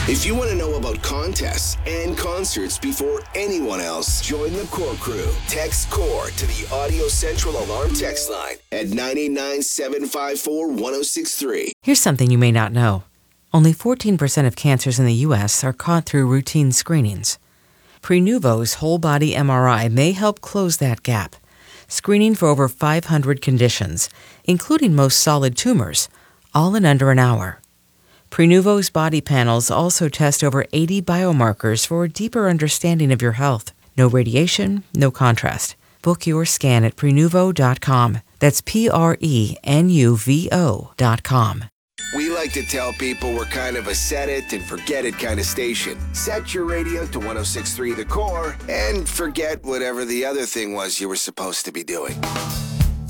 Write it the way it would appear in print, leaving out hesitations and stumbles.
If you want to know about contests and concerts before anyone else, join the Core Crew. Text CORE to the Audio Central Alarm text line at 989-754-1063. Here's something you may not know. Only 14% of cancers in the U.S. are caught through routine screenings. Prenuvo's whole-body MRI may help close that gap, screening for over 500 conditions, including most solid tumors, all in under an hour. Prenuvo's body panels also test over 80 biomarkers for a deeper understanding of your health. No radiation, no contrast. Book your scan at Prenuvo.com. That's Prenuvo.com. We like to tell people we're kind of a set it and forget it kind of station. Set your radio to 106.3 The Core and forget whatever the other thing was you were supposed to be doing.